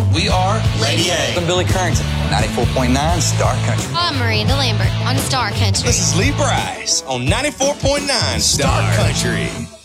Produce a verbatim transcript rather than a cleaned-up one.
song. We are Lady A. I'm Billy Currington, ninety-four point nine Star Country. I'm Miranda Lambert on Star Country. This is Lee Bryce on ninety-four point nine Star Country.